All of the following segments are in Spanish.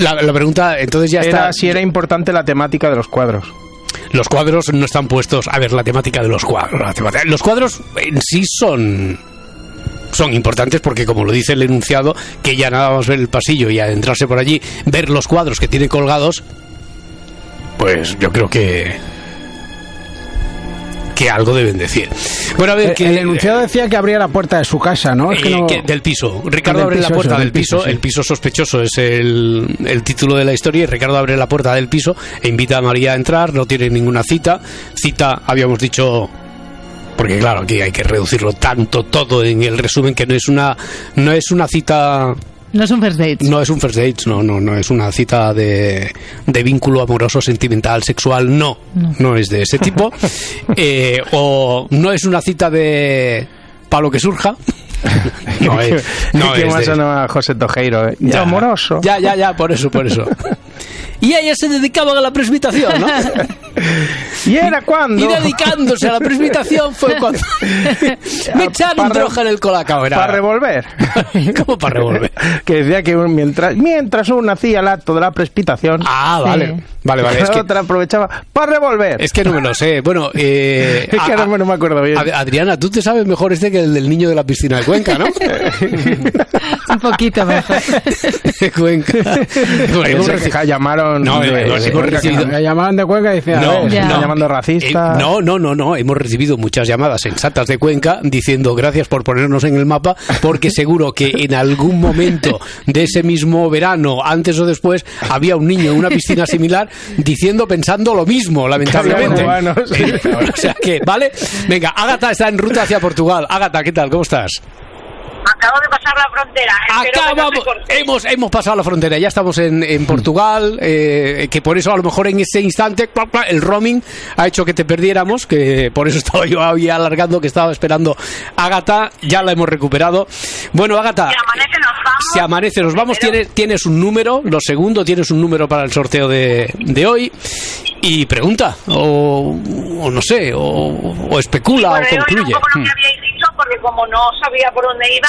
La pregunta, entonces ya está... Si era importante la temática de los cuadros. Los cuadros no están puestos... A ver, la temática de los cuadros. Los cuadros en sí son importantes porque, como lo dice el enunciado, que ya nada más ver el pasillo y adentrarse por allí, ver los cuadros que tiene colgados, pues yo creo que algo deben decir. Bueno, a ver, el enunciado decía que abría la puerta de su casa, ¿no? Del piso. Ricardo abre la puerta del piso. El piso sospechoso es el título de la historia, y Ricardo abre la puerta del piso e invita a María a entrar. No tiene ninguna cita, habíamos dicho, porque claro, aquí hay que reducirlo tanto todo en el resumen, que no es una cita. No es un first date. No es un first date, no es una cita de vínculo amoroso, sentimental, sexual, no es de ese tipo. O no es una cita de para lo que surja. No es. ¿Qué más sonaba José Tojeiro? Ya, amoroso. Ya, por eso. Y ella se dedicaba a la presbitación, ¿no? ¿Y era cuándo? Y dedicándose a la presbitación fue cuando me echaron droga en el colacao. ¿Para revolver? ¿Cómo para revolver? Que decía que mientras uno hacía el acto de la presbitación... Vale. Vale. Es que otra aprovechaba para revolver. Es que no me lo sé. Bueno, es que ahora no me acuerdo bien. Adriana, tú te sabes mejor que el del niño de la piscina de Cuenca, ¿no? Un poquito mejor. De Cuenca. Llamaron... llamaban de Cuenca y decían, llamando racista. No, hemos recibido muchas llamadas sensatas de Cuenca diciendo gracias por ponernos en el mapa, porque seguro que en algún momento de ese mismo verano, antes o después, había un niño en una piscina similar pensando lo mismo, lamentablemente. O sea que, ¿vale? Venga, Ágata está en ruta hacia Portugal. Ágata, ¿qué tal? ¿Cómo estás? Acabo de pasar la frontera. Hemos pasado la frontera, ya estamos en Portugal, que por eso a lo mejor en ese instante el roaming ha hecho que te perdiéramos, que por eso estaba yo ahí alargando, que estaba esperando Ágata. Ya la hemos recuperado. Bueno, Ágata, si amanece nos vamos. Tienes un número, tienes un número para el sorteo de hoy, y pregunta, o no sé, o especula, o concluye. Un poco lo que habíais dicho, porque como no sabía por dónde iba,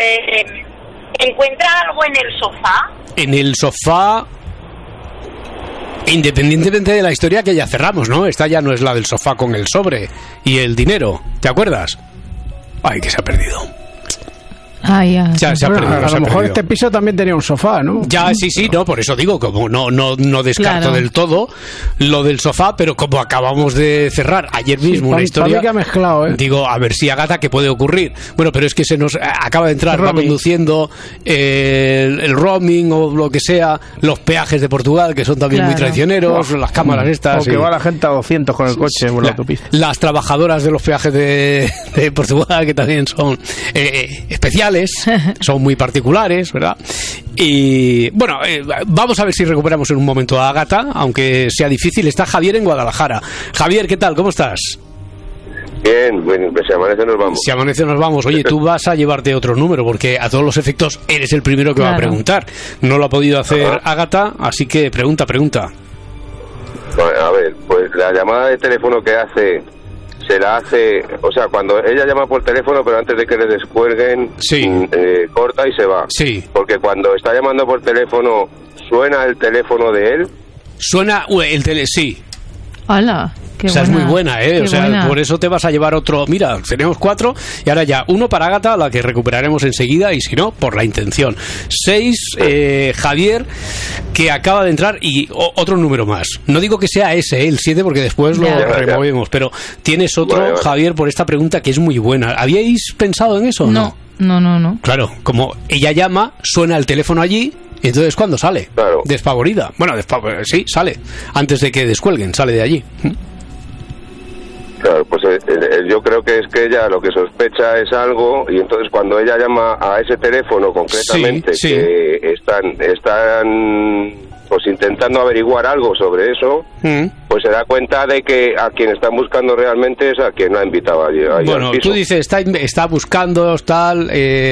¿encuentra algo en el sofá? En el sofá, independientemente de la historia que ya cerramos, ¿no? Esta ya no es la del sofá con el sobre y el dinero, ¿te acuerdas? Ay, que se ha perdido. Se ha perdido, a lo mejor este piso también tenía un sofá, ¿no? Ya, sí, no, por eso digo, como no descarto del todo lo del sofá, pero como acabamos de cerrar ayer mismo una historia, que ha mezclado, digo, a ver si Ágata, ¿qué puede ocurrir? Bueno, pero es que se nos acaba de entrar, va conduciendo el roaming o lo que sea, los peajes de Portugal, que son también muy traicioneros, las cámaras estas. O que va la gente a 200 con el coche por la autopista. Las trabajadoras de los peajes de Portugal, que también son especiales, son muy particulares, ¿verdad? Y bueno, vamos a ver si recuperamos en un momento a Ágata, aunque sea difícil. Está Javier en Guadalajara. Javier, ¿qué tal? ¿Cómo estás? Bien, bueno, pues si amanece nos vamos. Si amanece nos vamos. Oye, tú vas a llevarte otro número, porque a todos los efectos eres el primero que va a preguntar. No lo ha podido hacer Ágata, así que pregunta. A ver, pues la llamada de teléfono que hace... se la hace, o sea, cuando ella llama por teléfono, pero antes de que le descuelguen, corta y se va. Sí. Porque cuando está llamando por teléfono, ¿suena el teléfono de él? Suena sí. ¡Hala! O sea, es muy buena, o sea, por eso te vas a llevar otro. Mira, tenemos 4 y ahora ya uno para Ágata, la que recuperaremos enseguida, y si no, por la intención. 6, Javier, que acaba de entrar, y otro número más. No digo que sea ese, el 7, porque después lo removemos, pero tienes otro, Javier, por esta pregunta que es muy buena. ¿Habíais pensado en eso o no? No. Claro, como ella llama, suena el teléfono allí. Entonces, ¿cuándo sale? Claro. Despavorida. Bueno, sí, sale. Antes de que descuelguen, sale de allí. Claro, pues yo creo que es que ella lo que sospecha es algo, y entonces cuando ella llama a ese teléfono concretamente, que están pues intentando averiguar algo sobre eso, pues se da cuenta de que a quien están buscando realmente es a quien no ha invitado allí bueno, al piso. Tú dices, está buscando, tal,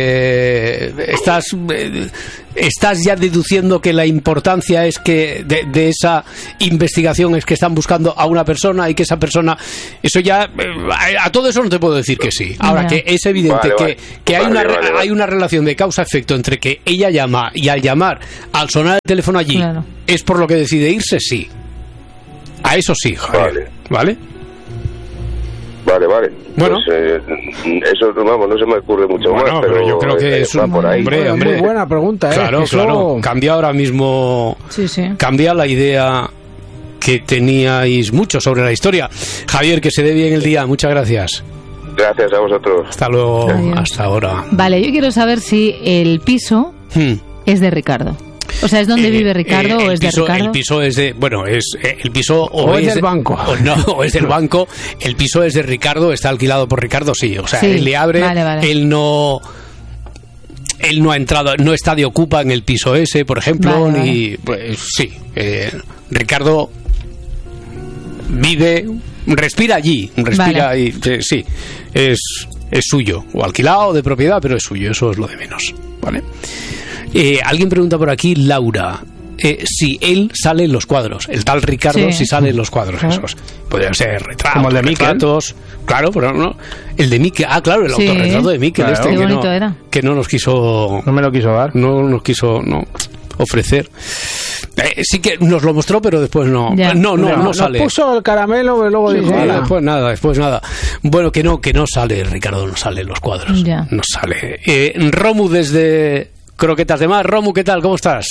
estás ya deduciendo que la importancia es que de esa investigación es que están buscando a una persona y que esa persona, eso ya, a todo eso no te puedo decir que sí. Ahora, que es evidente que hay una relación de causa-efecto entre que ella llama y al llamar, al sonar el teléfono allí, es por lo que decide irse, sí. A eso sí, Javier. ¿Vale? Vale. Bueno, pues, eso, vamos, no se me ocurre mucho más, pero yo creo que es por ahí. Muy buena pregunta, ¿eh? Claro. Cambia ahora mismo. Sí. Cambia la idea que teníais mucho sobre la historia. Javier, que se dé bien el día. Muchas gracias. Gracias a vosotros. Hasta luego. Adiós. Hasta ahora. Vale, yo quiero saber si el piso es de Ricardo. O sea, ¿es donde vive Ricardo o es de Ricardo? El piso es de... Bueno, el piso... O es del banco. O es del banco. El piso es de Ricardo, está alquilado por Ricardo, sí. O sea, él le abre, vale. Él no ha entrado, no está de ocupa en el piso ese, por ejemplo, ni... Pues, sí, Ricardo vive, respira allí, y sí, es suyo, o alquilado o de propiedad, pero es suyo, eso es lo de menos, ¿vale? Alguien pregunta por aquí, Laura, si él sale en los cuadros, el tal Ricardo, si sale en los cuadros esos. Podrían ser retratos, como el de Miquel. Claro, pero no. El de Miquel, claro, el autorretrato de Miquel, claro. Que no nos quiso... No me lo quiso dar. No nos quiso ofrecer. Sí que nos lo mostró, pero después no sale. Nos puso el caramelo, pero luego dijo... Después nada. Bueno, que no sale, Ricardo no sale en los cuadros. Ya. No sale. Romu desde Croquetas de Mar. Romu, ¿qué tal? ¿Cómo estás?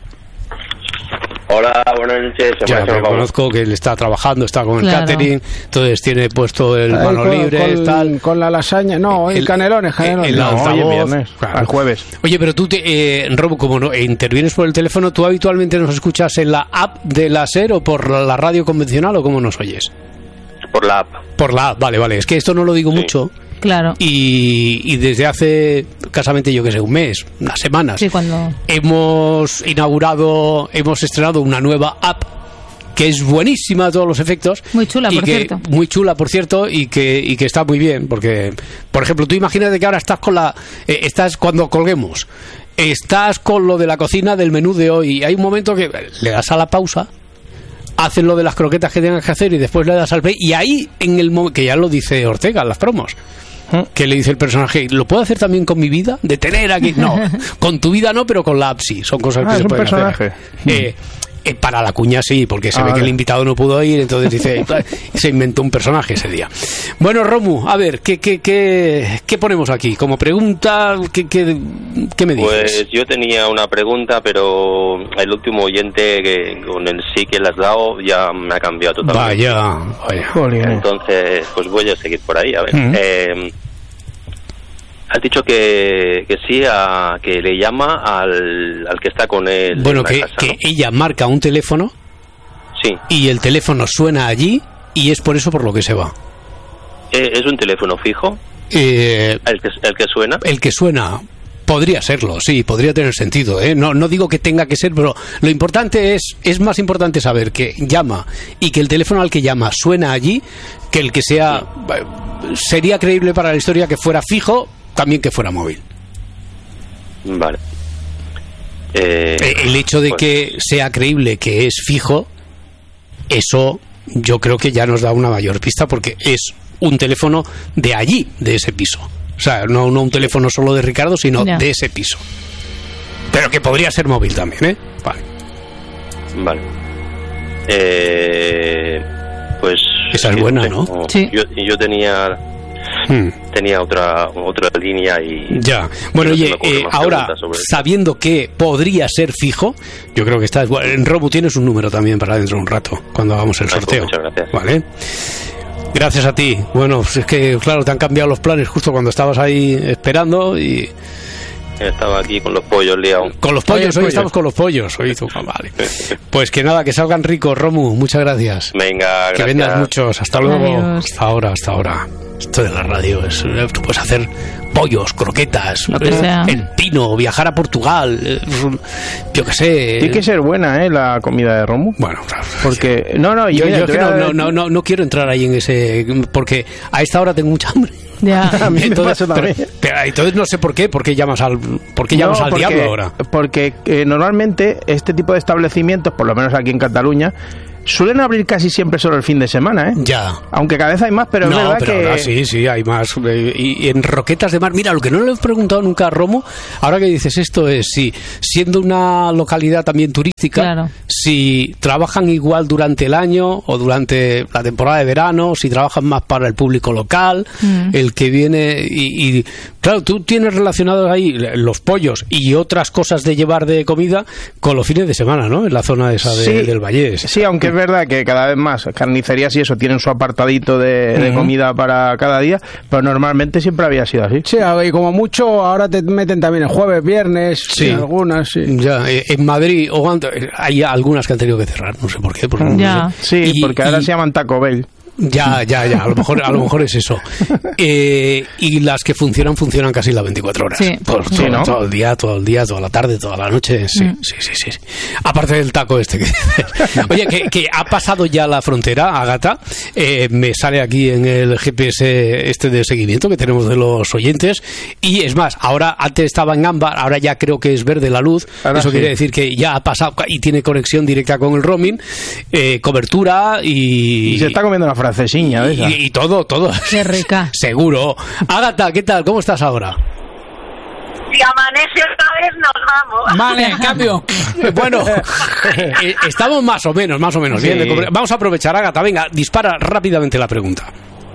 Hola, buenas noches. Ya te conozco que él está trabajando, está con el catering, entonces tiene puesto el mano libre, tal. Con la lasaña, el canelones. El altavoz, viernes, al jueves. Oye, pero tú, Robo, como no intervienes por el teléfono, ¿tú habitualmente nos escuchas en la app de la SER o por la radio convencional o cómo nos oyes? Por la app. Por la app, vale. Es que esto no lo digo mucho. Claro. Y desde hace escasamente, yo que sé, un mes, unas semanas, hemos estrenado una nueva app que es buenísima a todos los efectos. Muy chula, por cierto. Muy chula, por cierto, y que está muy bien, porque, por ejemplo, tú imagínate que ahora estás estás cuando colguemos, estás con lo de la cocina del menú de hoy, y hay un momento que le das a la pausa, haces lo de las croquetas que tengas que hacer y después le das al play, y ahí, en el momento, que ya lo dice Ortega en las promos, que le dice el personaje, ¿lo puedo hacer también con mi vida? De tener aquí, no, con tu vida no, pero con la app sí, son cosas que se pueden hacer. Para la cuña sí, porque se ve que el invitado no pudo ir, entonces dice, se inventó un personaje ese día. Bueno, Romu, a ver, ¿qué ponemos aquí? Como pregunta, ¿qué me dices? Pues yo tenía una pregunta, pero el último oyente con el sí que le has dado ya me ha cambiado totalmente. Vaya. Entonces, pues voy a seguir por ahí, a ver. Has dicho que sí, que le llama al que está con él. Bueno, en la casa, que ella marca un teléfono. Sí. Y el teléfono suena allí y es por eso por lo que se va. ¿Es un teléfono fijo? ¿El que suena? El que suena. Podría serlo, sí, podría tener sentido, ¿eh? No digo que tenga que ser, pero lo importante es más importante saber que llama y que el teléfono al que llama suena allí, que el que sea... Sería creíble para la historia que fuera fijo, también que fuera móvil. Vale. El hecho de que sea creíble que es fijo, eso yo creo que ya nos da una mayor pista, porque es un teléfono de allí, de ese piso. O sea, no un teléfono solo de Ricardo, sino de ese piso. Pero que podría ser móvil también, ¿eh? Vale. Pues... Esa es buena, ¿no? Sí. Yo tenía otra línea y... Ya. Bueno, oye, ahora, sabiendo que podría ser fijo, yo creo que está... En Robu tienes un número también para dentro de un rato, cuando hagamos el sorteo. Pues muchas gracias. Vale. Gracias a ti. Bueno, pues es que, claro, te han cambiado los planes justo cuando estabas ahí esperando y... Estaba aquí con los pollos liados. Con los pollos, hoy estamos con los pollos. Vale. Pues que nada, que salgan ricos, Romu. Muchas gracias. Venga, gracias. Que vendas muchos. Hasta luego. Adiós. Hasta ahora. Esto de la radio tú puedes hacer pollos, croquetas, el pino, viajar a Portugal, yo qué sé. Tiene que ser buena, la comida de Romu. Bueno, claro. Porque no quiero entrar ahí en ese, porque a esta hora tengo mucha hambre. Ya. A mí me pasa también. Pero entonces no sé por qué llamas al diablo ahora. Porque normalmente este tipo de establecimientos, por lo menos aquí en Cataluña, suelen abrir casi siempre solo el fin de semana, ¿eh? Ya. Aunque cada vez hay más, pero es verdad pero que... ahora sí, hay más. Y en Roquetas de Mar, mira, lo que no le he preguntado nunca a Romo, ahora que dices esto es si, siendo una localidad también turística, claro, si trabajan igual durante el año o durante la temporada de verano, si trabajan más para el público local, el que viene y claro, tú tienes relacionados ahí los pollos y otras cosas de llevar de comida con los fines de semana, ¿no? En la zona esa del Vallés. Sí, aunque es verdad que cada vez más carnicerías y eso tienen su apartadito de comida para cada día, pero normalmente siempre había sido así. Sí, y como mucho ahora te meten también el jueves, viernes, sí, algunas, sí. Ya, en Madrid hay algunas que han tenido que cerrar, no sé por qué. Sí, porque ahora se llaman Taco Bell. Ya, a lo mejor es eso. Y las que funcionan casi las 24 horas. Sí. Todo el día, toda la tarde, toda la noche. Sí. Aparte del taco este que dices. Oye, que ha pasado ya la frontera, Ágata. Me sale aquí en el GPS este de seguimiento que tenemos de los oyentes. Y es más, antes estaba en ámbar, ahora ya creo que es verde la luz. Ahora eso quiere decir que ya ha pasado y tiene conexión directa con el roaming, cobertura y se está comiendo la francesiña de esa. Y todo. Qué rica. Seguro. Ágata, ¿qué tal? ¿Cómo estás ahora? Si amanece otra vez, nos vamos. Vale, en cambio. Bueno, estamos más o menos sí, bien. Vamos a aprovechar, Ágata. Venga, dispara rápidamente la pregunta.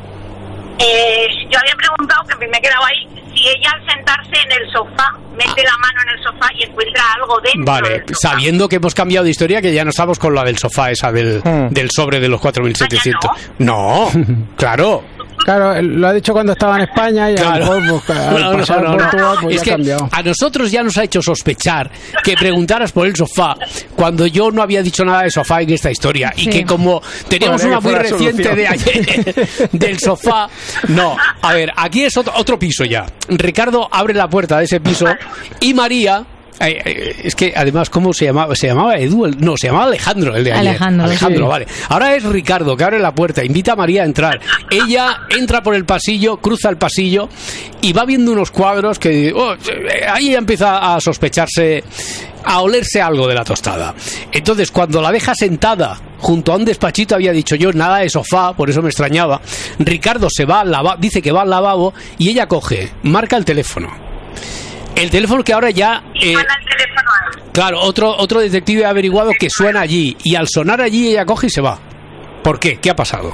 Yo había preguntado, que me he quedado ahí, si ella al sentarse en el sofá mete la mano en el sofá y encuentra algo dentro. Vale, sabiendo que hemos cambiado de historia, que ya no estamos con la del sofá esa del sobre de los 4.700. No, claro. Claro, lo ha dicho cuando estaba en España y claro. A lo mejor Portugal, pues es ya que ha cambiado. A nosotros ya nos ha hecho sospechar que preguntaras por el sofá cuando yo no había dicho nada de sofá en esta historia y que como teníamos una muy reciente de ayer del sofá. No, a ver, aquí es otro piso ya. Ricardo abre la puerta de ese piso y María... es que además, ¿cómo se llamaba? ¿Se llamaba Edu? No, se llamaba Alejandro, el de ayer. Alejandro, sí. Vale. Ahora es Ricardo, que abre la puerta, invita a María a entrar. Ella entra por el pasillo, cruza el pasillo y va viendo unos cuadros que... ahí ella empieza a sospecharse, a olerse algo de la tostada. Entonces, cuando la deja sentada junto a un despachito, había dicho yo nada de sofá, por eso me extrañaba. Ricardo se va al lavabo, dice que va al lavabo y ella marca el teléfono. El teléfono que ahora ya... suena el teléfono. Claro, otro detective ha averiguado que suena allí. Y al sonar allí ella coge y se va. ¿Por qué? ¿Qué ha pasado?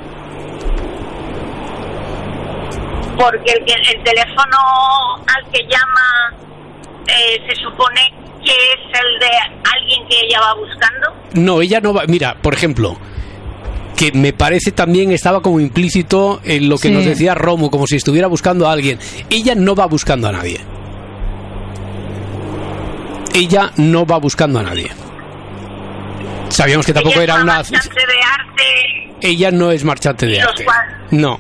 Porque el teléfono al que llama se supone que es el de alguien que ella va buscando. No, ella no va... Mira, por ejemplo... que me parece también estaba como implícito en lo que nos decía Romo, como si estuviera buscando a alguien. Ella no va buscando a nadie. Ella no va buscando a nadie. Sabíamos que tampoco era una... marchante de arte. Ella no es marchante de arte. No.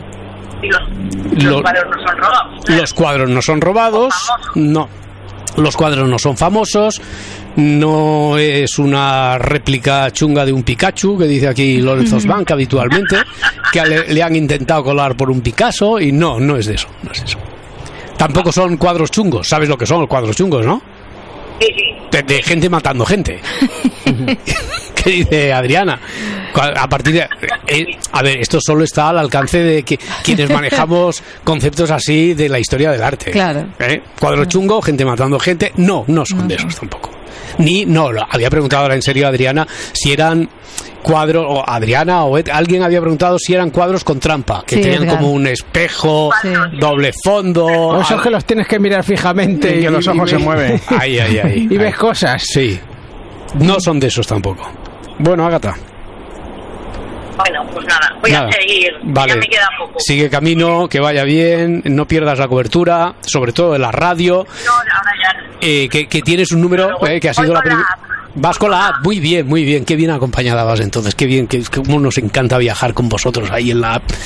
Los cuadros no son robados. Los cuadros no son robados. No. Los cuadros no son famosos. No es una réplica chunga de un Pikachu, que dice aquí Lorenzo Sbank habitualmente, que le han intentado colar por un Picasso, y no es de eso, no es eso. Tampoco son cuadros chungos. ¿Sabes lo que son los cuadros chungos, no? Sí. De gente matando gente. ¿Qué dice Adriana? A partir de... a ver, esto solo está al alcance de que quienes manejamos conceptos así de la historia del arte. Claro. Cuadro chungo, gente matando gente. No son de esos tampoco. Había preguntado ahora en serio a Adriana si eran cuadros, o Adriana o alguien había preguntado si eran cuadros con trampa, que tenían como un espejo, doble fondo. O esos que los tienes que mirar fijamente y que los ojos se mueven. Ahí. Y ves cosas. Sí. No son de esos tampoco. Bueno, Ágata. Bueno, pues nada, voy a seguir. Vale. Ya me queda poco. Sigue camino, que vaya bien, no pierdas la cobertura, sobre todo de la radio. No, ahora ya. Que tienes un número que ha sido la primera. Vas con la app, muy bien, qué bien acompañada vas entonces, qué bien, cómo nos encanta viajar con vosotros ahí en la app.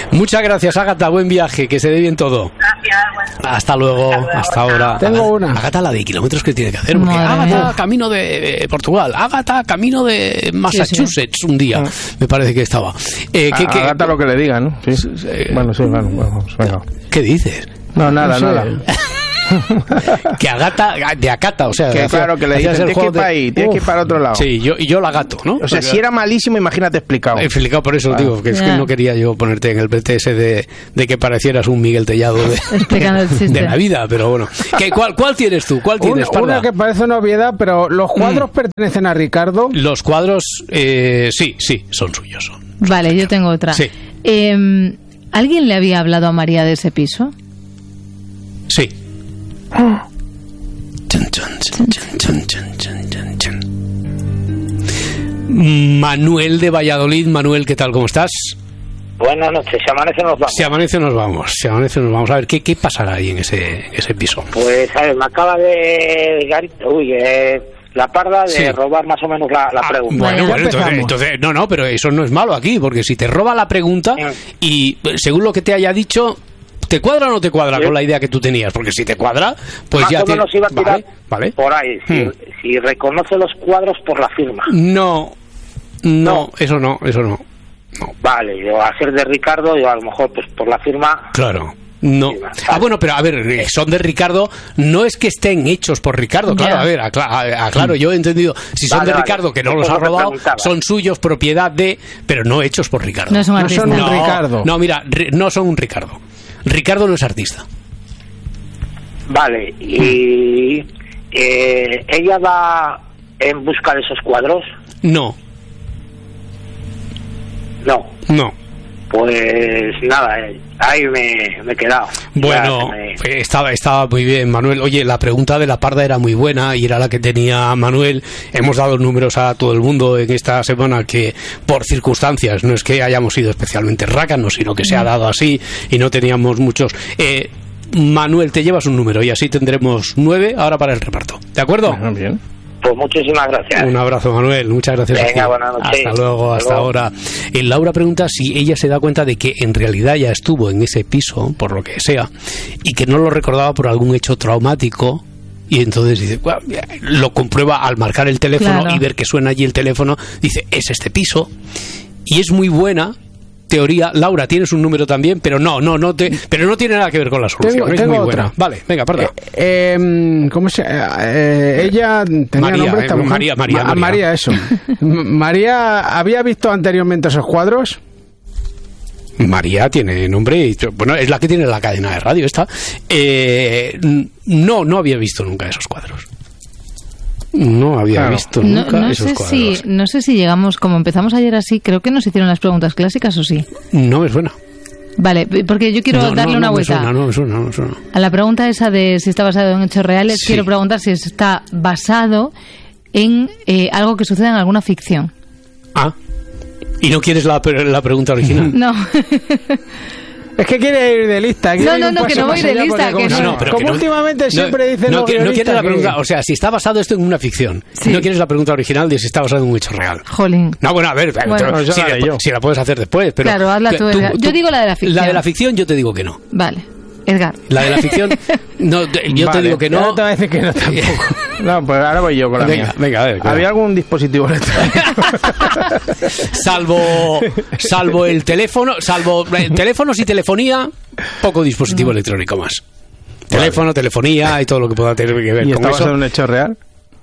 Muchas gracias, Ágata, buen viaje, que se dé bien todo. Gracias. Hasta luego, hasta ahora. Tengo una. Ágata, la de kilómetros que tiene que hacer, porque Ágata, camino de Portugal, Ágata, camino de Massachusetts, un día, me parece que estaba. Ágata lo que le diga, ¿no? Sí. Bueno, sí, vamos, venga. ¿Qué dices? No, nada. Que de Acata, o sea, que claro, que le dices, tienes que ir para ahí, tienes que ir para otro lado. Sí, yo la gato, ¿no? O sea, si era malísimo, imagínate explicado. Explicado, por eso digo, que es que no quería yo ponerte en el BTS de que parecieras un Miguel Tellado de la vida, pero bueno. ¿Cuál tienes tú? ¿Cuál tienes, Parda? Una que parece una obviedad, pero ¿los cuadros pertenecen a Ricardo? Los cuadros, sí, son suyos. Vale, yo tengo otra. Sí. ¿Alguien le había hablado a María de ese piso? Sí. Manuel de Valladolid. Manuel, ¿qué tal? ¿Cómo estás? Buenas noches. Si amanece nos vamos. Si amanece nos vamos. A ver, ¿qué pasará ahí en ese piso? Pues, a ver, me acaba de... la Parda de robar más o menos la pregunta. Bueno, entonces, no, pero eso no es malo aquí, porque si te roba la pregunta y según lo que te haya dicho... ¿Te cuadra o no te cuadra con la idea que tú tenías? Porque si te cuadra, pues más ya o menos iba a tirar por ahí. Si reconoce los cuadros por la firma. No, eso no. Vale, yo a ser de Ricardo, yo a lo mejor pues por la firma... Claro. No. Bueno, pero a ver, son de Ricardo, no es que estén hechos por Ricardo, claro, a ver, aclaro, yo he entendido, si son de Ricardo, que no los ha robado, son suyos, propiedad de, pero no hechos por Ricardo. No son artistas. No son un Ricardo. No, mira, no son un Ricardo. Ricardo no es artista. Vale, y ella va en busca de esos cuadros. No. Pues nada, ahí me he quedado. Bueno, estaba muy bien, Manuel. Oye, la pregunta de la Parda era muy buena y era la que tenía Manuel. Hemos dado números a todo el mundo en esta semana que por circunstancias, no es que hayamos sido especialmente rácanos, sino que se ha dado así y no teníamos muchos. Manuel, te llevas un número y así tendremos 9 ahora para el reparto. ¿De acuerdo? Bien. Pues muchísimas gracias. Un abrazo, Manuel. Muchas gracias. Venga, buenas noches. Hasta luego, hasta ahora. Laura pregunta si ella se da cuenta de que en realidad ya estuvo en ese piso, por lo que sea, y que no lo recordaba por algún hecho traumático. Y entonces dice, bueno, lo comprueba al marcar el teléfono y ver que suena allí el teléfono. Dice, es este piso. Y es muy buena teoría. Laura, tienes un número también, pero no tiene nada que ver con la solución. Es muy otra. Buena. Vale, venga, perdón. ¿Cómo se ella tenía María, nombre María, eso. María, ¿había visto anteriormente esos cuadros? María tiene nombre, bueno, es la que tiene la cadena de radio esta. No había visto nunca esos cuadros. No había visto nunca esos cuadros. No sé si llegamos, como empezamos ayer así, creo que nos hicieron las preguntas clásicas o sí. No me suena. Vale, porque yo quiero darle una vuelta. No me suena. A la pregunta esa de si está basado en hechos reales, quiero preguntar si está basado en algo que suceda en alguna ficción. ¿Y no quieres la pregunta original? No. Es que quiere ir de lista. No, que no voy de lista. Como últimamente siempre dicen no quieres la pregunta, o sea, si está basado esto en una ficción, no quieres la pregunta original de si está basado en un hecho real. Jolín. No, bueno, a ver, si la puedes hacer después. Pero claro, hazla tú. Yo digo la de la ficción. La de la ficción yo te digo que no. Vale. Edgar. La de la ficción, yo te digo que no. No te voy a decir que no tampoco. No, pues ahora voy yo con la mía. Venga, a ver. ¿Había algún dispositivo electrónico? salvo el teléfono, teléfonos y telefonía, poco dispositivo electrónico más. Teléfono, telefonía y todo lo que pueda tener que ver con eso. ¿Y estaba en un hecho real?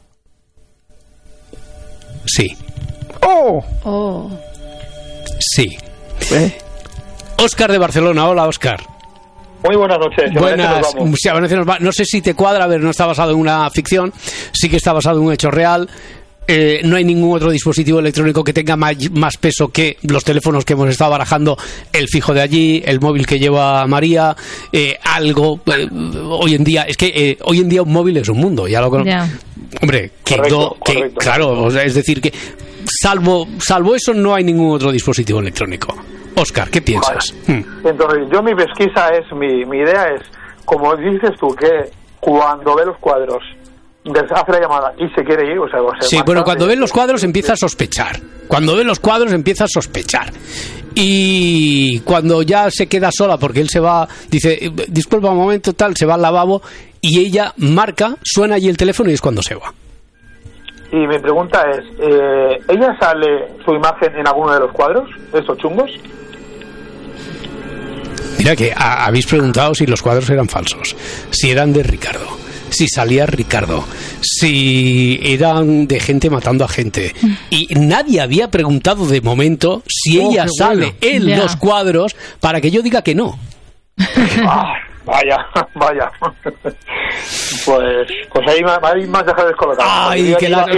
Sí. ¡Oh! Sí. Óscar de Barcelona. Hola, Óscar. Muy buenas noches. Buenas. No sé si te cuadra, a ver, no está basado en una ficción, sí que está basado en un hecho real. No hay ningún otro dispositivo electrónico que tenga más peso que los teléfonos que hemos estado barajando, el fijo de allí, el móvil que lleva María, algo. Hoy en día, hoy en día un móvil es un mundo, ya lo conozco. Hombre, correcto. Claro, o sea, es decir que salvo eso no hay ningún otro dispositivo electrónico. Óscar, ¿qué piensas? Vale. Entonces, yo mi pesquisa mi idea es, como dices tú, que cuando ve los cuadros hace la llamada y se quiere ir, o sea, sí, bueno, cuando ven los cuadros empieza a sospechar. Cuando ve los cuadros empieza a sospechar. Y cuando ya se queda sola, porque él se va, dice, disculpa un momento, tal, se va al lavabo y ella marca, suena allí el teléfono y es cuando se va. Y mi pregunta es, ¿ella sale su imagen en alguno de los cuadros, estos chungos? Mira que habéis preguntado si los cuadros eran falsos, si eran de Ricardo, si salía Ricardo, si eran de gente matando a gente. Y nadie había preguntado de momento si ella sale en los cuadros para que yo diga que no. Vaya. Pues ahí me has dejado descolocado. Ay,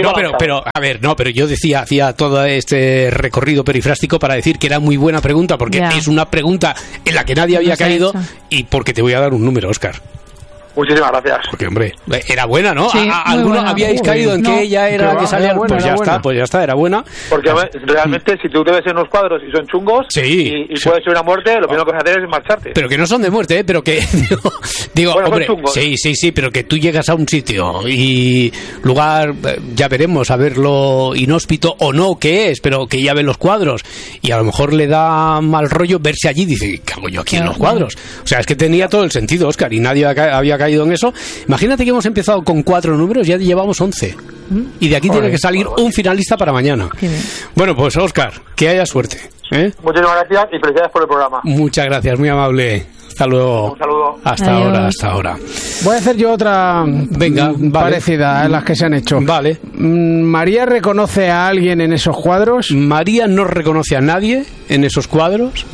pero yo decía, hacía todo este recorrido perifrástico para decir que era muy buena pregunta, porque es una pregunta en la que nadie había caído y porque te voy a dar un número, Óscar. Muchísimas gracias. Porque, hombre, era buena, ¿no? Sí, ¿Alguno habíais caído en que ella era la que salía? Pues ya está, era buena. Porque realmente, si tú te ves en unos cuadros y son chungos y puede ser una muerte, lo primero que vas a hacer es marcharte. Pero que no son de muerte, ¿eh? Pero que... digo, bueno, hombre, sí, pero que tú llegas a un sitio y lugar, ya veremos, a ver lo inhóspito o no que es, pero que ya ven los cuadros y a lo mejor le da mal rollo verse allí y dice, ¿qué hago yo aquí en los cuadros? O sea, es que tenía todo el sentido, Óscar, y nadie había caído en eso. Imagínate que hemos empezado con 4 números, ya llevamos 11 y de aquí tiene que salir un finalista para mañana. Bueno, pues Óscar, que haya suerte, ¿eh? Muchísimas gracias y felicidades por el programa. Muchas gracias, muy amable. Hasta luego. Un saludo. Hasta ahora. Voy a hacer yo otra parecida a las que se han hecho. Vale. ¿María reconoce a alguien en esos cuadros? María no reconoce a nadie en esos cuadros.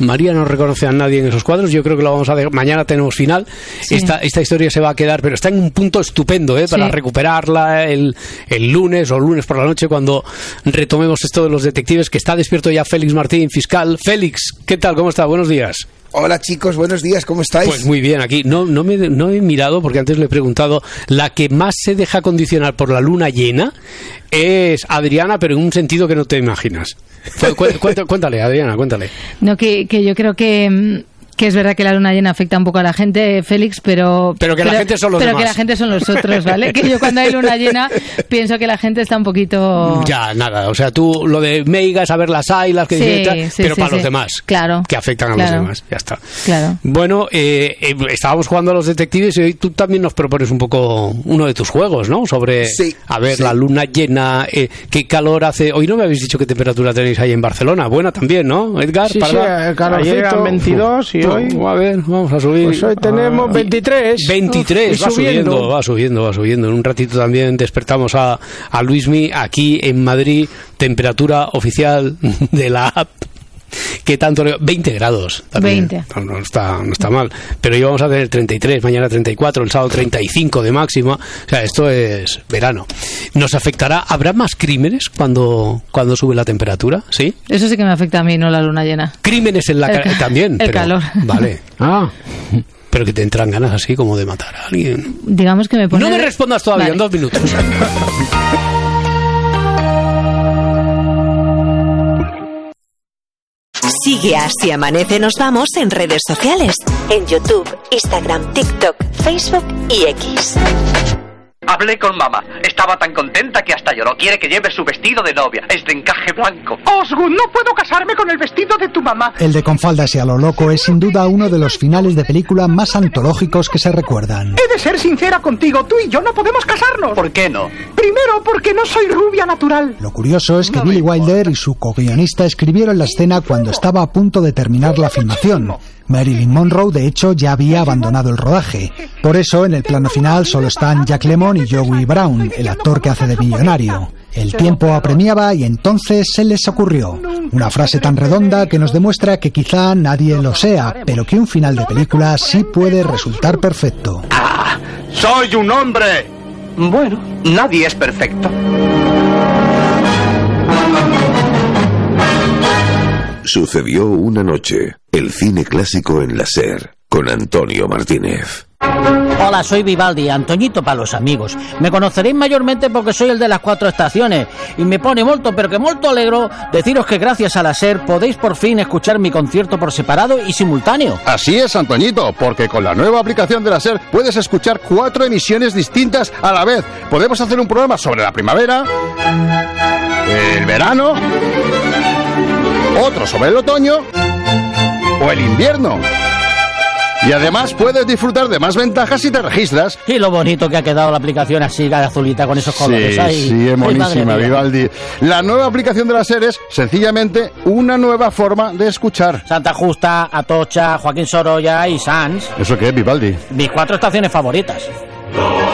Yo creo que lo vamos a dejar. Mañana tenemos final. Sí. Esta historia se va a quedar, pero está en un punto estupendo, para recuperarla el lunes o lunes por la noche cuando retomemos esto de los detectives, que está despierto ya Félix Martín, fiscal. Félix, ¿qué tal? ¿Cómo está? Buenos días. Hola chicos, buenos días, ¿cómo estáis? Pues muy bien, aquí no he mirado porque antes le he preguntado. La que más se deja condicionar por la luna llena es Adriana, pero en un sentido que no te imaginas. Cuéntale, Adriana, cuéntale. No, que yo creo que es verdad que la luna llena afecta un poco a la gente, Félix, pero la gente son los demás. Pero que la gente son los otros, ¿vale? Que yo cuando hay luna llena pienso que la gente está un poquito... Ya, nada, o sea, tú lo de Meiga, saber las ailas, pero para los demás. Claro. Que afectan a los demás, ya está. Claro. Bueno, estábamos jugando a los detectives y hoy tú también nos propones un poco uno de tus juegos, ¿no? Sobre, la luna llena, qué calor hace... Hoy no me habéis dicho qué temperatura tenéis ahí en Barcelona. Buena también, ¿no, Edgar? Sí, ayer eran 22 y hoy, a ver, vamos a subir. Pues hoy tenemos 23. 23, va subiendo. En un ratito también despertamos a Luismi aquí en Madrid, temperatura oficial de la app. ¿Qué tanto? 20 grados también. 20. No está mal. Pero hoy vamos a tener 33, mañana 34, el sábado 35 de máxima. O sea, esto es verano. ¿Nos afectará? ¿Habrá más crímenes cuando sube la temperatura? ¿Sí? Eso sí que me afecta a mí, no la luna llena. Crímenes en la también. El calor. Vale. Pero que te entran ganas así como de matar a alguien. Digamos que me pone... No me respondas todavía, en 2 minutos. Sigue a Si Amanece Nos Vamos en redes sociales, en YouTube, Instagram, TikTok, Facebook y X. Hablé con mamá. Estaba tan contenta que hasta lloró. Quiere que lleve su vestido de novia. Es de encaje blanco. Osgood, no puedo casarme con el vestido de tu mamá. El de Con faldas y a lo loco es sin duda uno de los finales de película más antológicos que se recuerdan. He de ser sincera contigo. Tú y yo no podemos casarnos. ¿Por qué no? Primero, porque no soy rubia natural. Lo curioso es que Billy Wilder y su co-guionista escribieron la escena cuando estaba a punto de terminar la filmación. Marilyn Monroe, de hecho, ya había abandonado el rodaje. Por eso, en el plano final solo están Jack Lemmon y Joey Brown, el actor que hace de millonario. El tiempo apremiaba y entonces se les ocurrió una frase tan redonda que nos demuestra que quizá nadie lo sea, pero que un final de película sí puede resultar perfecto. ¡Ah! ¡Soy un hombre! Bueno, nadie es perfecto. Sucedió una noche. El cine clásico en la SER, con Antonio Martínez. Hola, soy Vivaldi, Antoñito para los amigos. Me conoceréis mayormente porque soy el de las 4 estaciones y me pone molto, pero que molto alegro deciros que gracias a la SER podéis por fin escuchar mi concierto por separado y simultáneo. Así es, Antoñito, porque con la nueva aplicación de la SER puedes escuchar 4 emisiones distintas a la vez. Podemos hacer un programa sobre la primavera, el verano, otro sobre el otoño o el invierno. Y además puedes disfrutar de más ventajas si te registras. Y lo bonito que ha quedado la aplicación así, azulita, con esos colores. Sí, es monísima, Vivaldi. La nueva aplicación de la SER es sencillamente una nueva forma de escuchar. Santa Justa, Atocha, Joaquín Sorolla y Sanz. ¿Eso qué es, Vivaldi? Mis 4 estaciones favoritas.